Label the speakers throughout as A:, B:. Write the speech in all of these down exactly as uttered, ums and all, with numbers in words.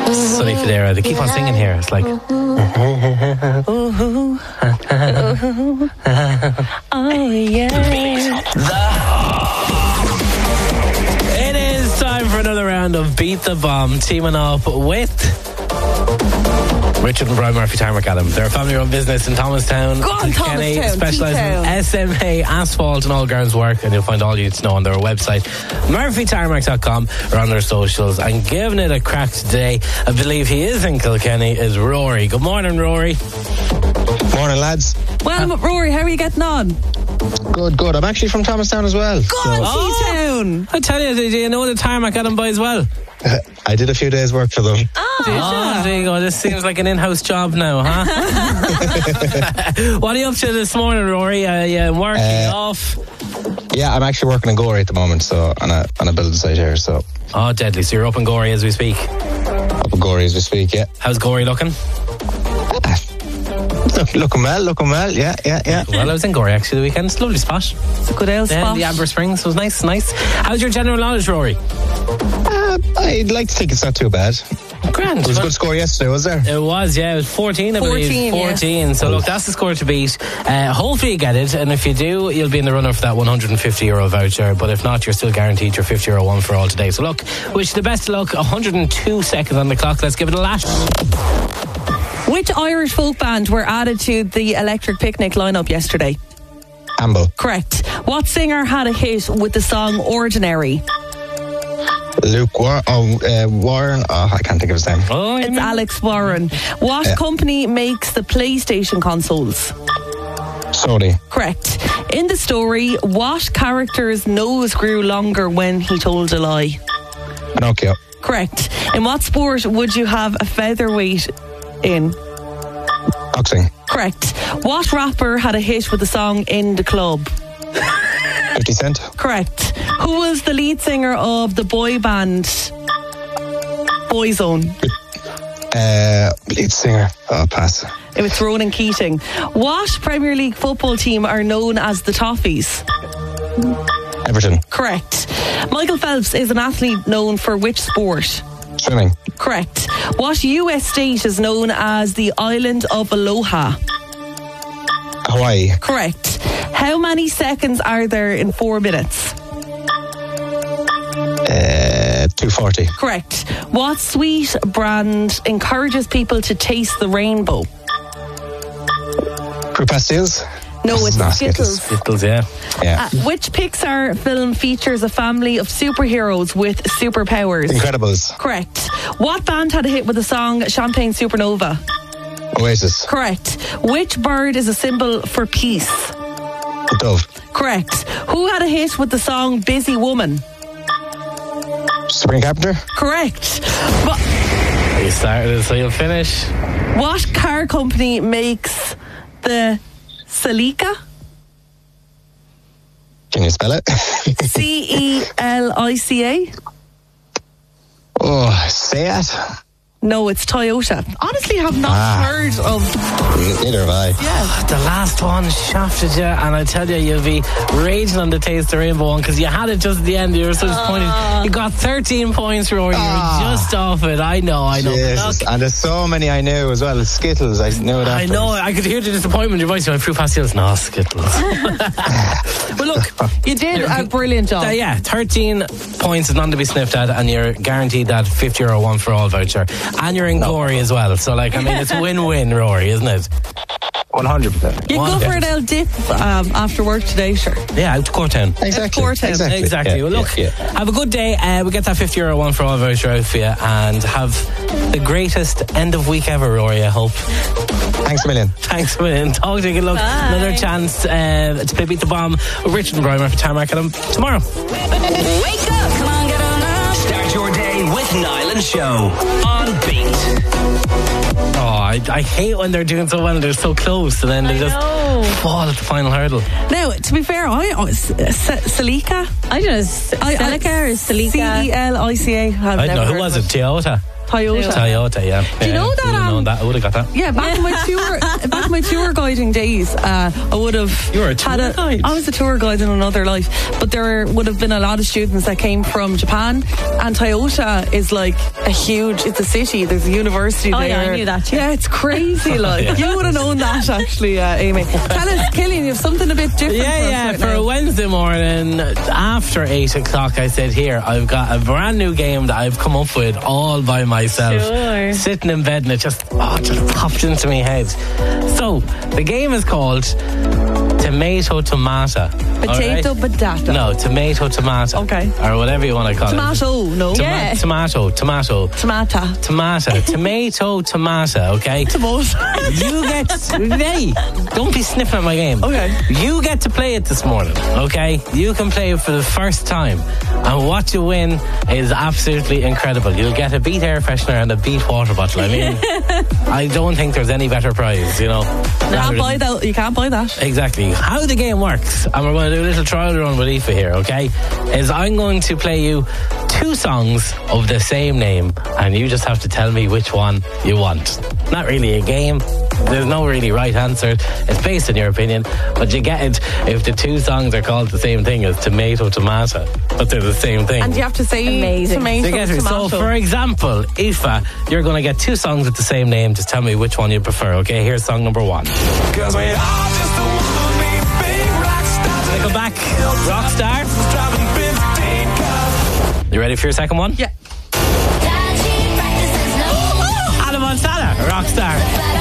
A: Sonny Fodera. They keep on singing here. It's like.
B: Oh yeah.
A: It is time for another round of Beat the Bomb, teaming up with Richard and Brian Murphy Tarmac Adam. They're a family-run business in Thomastown.
B: Go on,
A: Kenny,
B: Thomastown,
A: specialising in
B: T-town.
A: S M A, asphalt and all grounds work, and you'll find all you need to know on their website, murphy tarmac dot com, or on their socials. And giving it a crack today, I believe he is in Kilkenny, is Rory. Good morning, Rory.
C: Morning, lads.
B: Well, Rory, how are you getting on?
C: Good, good. I'm actually from Thomastown as well.
B: Go on, T-town.
A: I tell you, did you know the Tarmac Adam by as well?
C: I did a few days' work for them.
B: Oh,
A: Oh, there you go. This seems like an in-house job now, huh? What are you up to this morning, Rory? Are you working
C: Uh,
A: off?
C: Yeah, I'm actually working in Gorey at the moment, so on a on a building site here. So
A: Oh, deadly. So you're up in Gorey as we speak.
C: up in Gorey as we speak. Yeah,
A: How's Gorey looking?
C: Look, looking well, looking well. Yeah, yeah, yeah.
A: Well, I was in Gorey actually the weekend. It's a lovely spot.
B: It's a good ale
A: Yeah,
B: spot.
A: the Amber Springs was nice, nice. How's your general knowledge, Rory?
C: Uh, I'd like to think it's not too bad.
A: Grand.
C: It was a good score yesterday, was there?
A: It was, yeah. It was fourteen, I believe.
B: fourteen, yeah.
A: fourteen. So, look, that's the score to beat. Uh, hopefully you get it. And if you do, you'll be in the runner for that one hundred fifty euro voucher. But if not, you're still guaranteed your fifty euro one for all today. So, look, wish you the best of luck. one hundred two seconds on the clock. Let's give it a lash.
B: Which Irish folk band were added to the Electric Picnic lineup yesterday?
C: Ambo.
B: Correct. What singer had a hit with the song Ordinary?
C: Luke War- oh, uh, Warren. Oh, I can't think of his name.
A: Oh,
B: It's Alex Warren. What
C: Yeah.
B: company makes the PlayStation consoles?
C: Sony.
B: Correct. In the story, what character's nose grew longer when he told a lie?
C: Pinocchio.
B: Correct. In what sport would you have a featherweight in?
C: Boxing.
B: Correct. What rapper had a hit with the song In the Club?
C: fifty Cent.
B: Correct. Who was the lead singer of the boy band Boyzone?
C: Uh, lead singer. Oh, pass.
B: It was Ronan Keating. What Premier League football team are known as the Toffees?
C: Everton.
B: Correct. Michael Phelps is an athlete known for which sport?
C: Swimming.
B: Correct. What U S state is known as the island of Aloha?
C: Hawaii.
B: Correct. How many seconds are there in four minutes?
C: Uh, two forty.
B: Correct. What sweet brand encourages people to taste the rainbow?
C: Crew pastilles.
B: No, it's
C: Nah,
B: Skittles.
A: Skittles, yeah.
C: Yeah.
B: Uh, which Pixar film features a family of superheroes with superpowers?
C: Incredibles.
B: Correct. What band had a hit with the song Champagne Supernova?
C: Oasis.
B: Correct. Which bird is a symbol for peace?
C: Dove.
B: Correct. Who had a hit with the song Busy Woman?
C: Sabrina Carpenter.
B: Correct. But
A: You started, so you'll finish.
B: what car company makes the Celica?
C: Can you spell it?
B: C E L I C A?
C: Oh, Seat.
B: No, it's Toyota. Honestly, have not
C: Ah.
B: heard of.
C: Neither have I.
B: Yeah.
A: The last one shafted you, and I tell you, you'll be raging on the Taste the Rainbow one because you had it just at the end. You were so disappointed. You got thirteen points, Rory. You were just off it. I know, I know.
C: Jesus.
A: Look,
C: And there's so many I knew as well. Skittles, I knew it
A: I
C: after.
A: know, I could hear the disappointment in your voice. You're like, fruit pastilles, no, Skittles. But look,
B: You did a brilliant job.
A: uh, yeah, thirteen points is none to be sniffed at, and you're guaranteed that fifty euro one for all voucher. And you're in Glory as well. So, like, I mean, it's win-win, Rory, isn't it?
C: one hundred percent.
B: You go
A: One
B: for an L dip um, after work today, sure.
A: Yeah, out to Courtown.
C: Exactly.
B: Courtown.
C: Exactly.
A: Exactly.
C: Yeah,
A: well, look,
C: yeah,
A: have a good day. Uh, we get that fifty euro one for all voucher out for you, and have the greatest end of week ever, Rory, I hope.
C: yeah. Thanks a million.
A: Thanks a million. Talk to you. Good luck.
B: Bye.
A: Another chance uh, to play Beat the Bomb with Richard and Brian Murphy Tarmac at them tomorrow.
D: Wake up! Come on, get on up! Start your day with Niall and Show on Beat.
A: Oh, I, I hate when they're doing so well and they're so close and then they
B: I
A: just
B: know.
A: fall at the final hurdle.
B: Now, to be fair, I oh, C- Celica.
E: I don't know, C-
B: I- I-
E: Celica or Celica?
B: C E L I C A.
A: I don't know, who was it? Toyota?
B: Toyota.
A: Toyota, yeah.
B: Do you
A: Yeah,
B: know that,
A: would've
B: um,
A: known that. I would have got that.
B: Yeah, back in my tour, back in my tour guiding days, uh, I would have.
A: You were a tour
B: had a,
A: guide?
B: I was a tour guide in another life, but there would have been a lot of students that came from Japan, and Toyota is like a huge. It's a city. There's a university
E: Oh,
B: there.
E: yeah, I knew that, yeah.
B: Yeah, it's crazy. Like
A: Yeah.
B: you would have known that actually, uh, Amy. Tell us, Killian, you have something a bit different.
A: Yeah,
B: for us
A: yeah.
B: right
A: For
B: now.
A: a Wednesday morning after eight o'clock, I said, "Here, I've got a brand new game that I've come up with all by myself."
E: Sure.
A: Sitting in bed, and it just oh, it just popped into my head. So the game is called Tomato Tomato.
B: Potato,
A: all right?
B: potato.
A: No, Tomato Tomato.
B: Okay.
A: Or whatever you want to call
B: Tomato,
A: it.
B: no.
A: Toma-
E: Yeah.
A: Tomato. Tomato.
B: Tomato.
A: Tomato. Tomato. Tomato. Okay.
B: Tomato.
A: You get. Hey, don't be sniffing at my game.
B: Okay.
A: You get to play it this morning. Okay. You can play it for the first time, and what you win is absolutely incredible. You'll get a Beat air freshener and a Beat water bottle. I mean, I don't think there's any better prize. You know.
B: You can't buy that. You can't buy that.
A: Exactly. How the game works, and we're going to do a little trial run with Aoife here, okay? Is I'm going to play you two songs of the same name, and you just have to tell me which one you want. Not really a game. There's no really right answer. It's based on your opinion, but you get it if the two songs are called the same thing as Tomato Tomato, but they're the same thing.
B: And you have to say
E: Amazing.
B: tomato,
A: So, get it.
B: tomato.
A: So, for example, Aoife, you're going to get two songs with the same name. Just tell me which one you prefer, okay? Here's song number one.
F: Cause we all just wanna be big rock stars.
A: Go back. Rockstar.
F: Driving fifteen cars.
A: You ready for your second one?
B: Yeah.
A: Hannah Montana, Rockstar.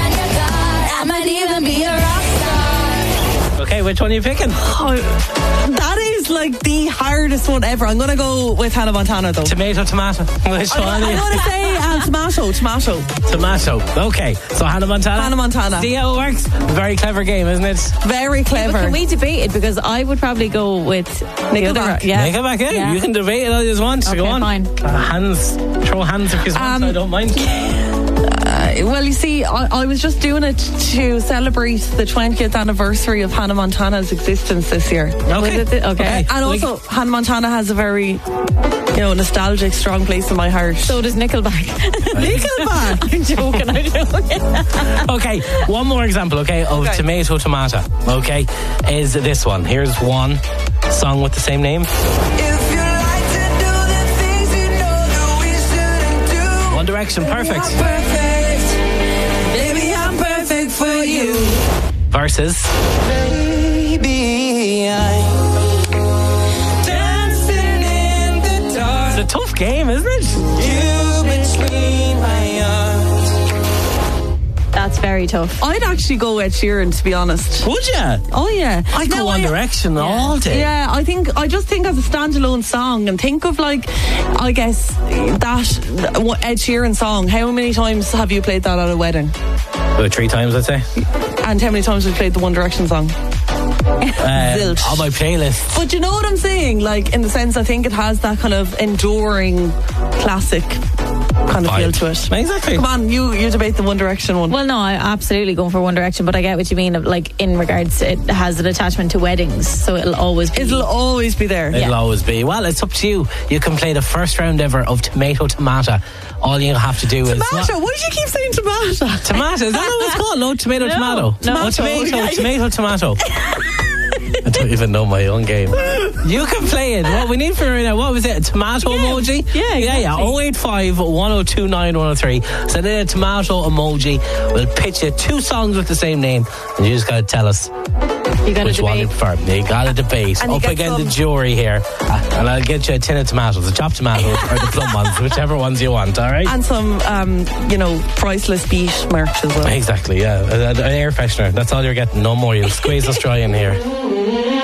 G: I might even be a rock star.
A: Okay, which one are you picking?
B: Oh, that is like the hardest one ever. I'm going to go with Hannah Montana though.
A: Tomato, tomato. Which one?
B: I'm going to say uh, tomato, tomato.
A: Tomato. Okay, so Hannah Montana.
B: Hannah Montana.
A: See how it works? Very clever game, isn't it?
B: Very clever.
E: But can we debate it? Because I would probably go with the other.
B: Nickelback.
E: Yeah.
A: Make it back in.
E: Yeah.
A: You can debate it all you want.
E: Okay,
A: Go on.
E: fine.
A: Uh, hands. Throw hands if you want.
B: Um,
A: I don't mind.
B: Uh, well, you see, I, I was just doing it to celebrate the twentieth anniversary of Hannah Montana's existence this year.
A: Okay.
E: Was it the- okay.
B: And also, Hannah Montana has a very, you know, nostalgic, strong place in my heart.
E: So does Nickelback.
B: Nickelback.
E: I'm joking. I'm joking.
A: Okay, one more example, okay, of
B: Okay.
A: Tomato Tomato, okay, is this one. Here's one song with the same name.
F: If you like to do the things you know that we shouldn't do.
A: One Direction, perfect.
F: Perfect. Baby, I'm perfect for you.
A: Versus
F: Baby, I'm dancing in the dark.
A: it's a tough game, isn't it?
F: You between my arms.
E: That's very tough.
B: I'd actually go Ed Sheeran, to be honest.
A: Would you?
B: Oh, yeah.
A: I go
B: No,
A: One
B: I-
A: Direction all day.
B: Yeah, I think I just think as a standalone song and think of like, I guess that uh, Ed Sheeran song. How many times have you played that at a wedding?
A: Well, three times, I'd say.
B: And how many times have you played the One Direction song?
A: Uh,
B: Zilch.
A: on my playlist.
B: But you know what I'm saying? Like, in the sense, I think it has that kind of enduring classic kind of feel
A: Vibe.
B: to it.
A: Exactly.
B: Come on, you you debate the One Direction one.
E: Well, no, I'm absolutely going for One Direction, but I get what you mean. Like in regards, it has an attachment to weddings, so it'll always be.
B: It'll always be there.
A: It'll always be. Well, it's up to you. You can play the first round ever of Tomato Tomato. All you have to do is...
B: Tomato, why do you keep saying tomato?
A: Tomato, is that what it's called? No, tomato,
E: No,
A: tomato.
E: no.
A: Oh, tomato,
B: Okay.
A: tomato, tomato. I don't even know my own game. You can play it. What we need for right now, what was it? A tomato emoji?
E: yeah,
A: Yeah, yeah.
E: exactly.
A: oh eight five, one oh two, nine one oh three. Send in a tomato emoji. We'll pitch you two songs with the same name, and you just got to tell us
E: You got to
A: which one you
E: debate.
A: prefer. You got to debate.
B: And you
A: Up
B: get
A: against
B: some-
A: the jury here. Uh, and I'll get you a tin of tomatoes, the chopped tomatoes, or the plum ones, whichever ones you want, all right?
B: And some, um, you know, priceless beat merch as well.
A: Exactly, yeah. An air freshener. That's all you're getting. No more. You'll squeeze us dry in here.